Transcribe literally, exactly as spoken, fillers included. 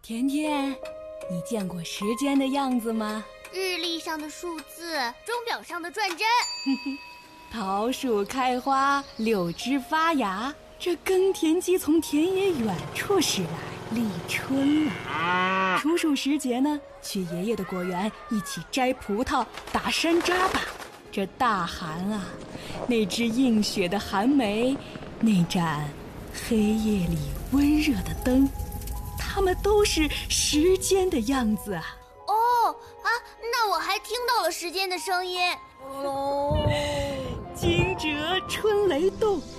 甜甜，你见过时间的样子吗？ 日历上的数字，钟表上的转针。 桃树开花，柳枝发芽，这耕田机从田野远处驶来，立春了。处暑时节呢，去爷爷的果园一起摘葡萄、打山楂吧。这大寒啊，那只映雪的寒梅，那盏黑夜里温热的灯，它们都是时间的样子啊。 哦啊，那我还听到了时间的声音。 惊蛰春雷动，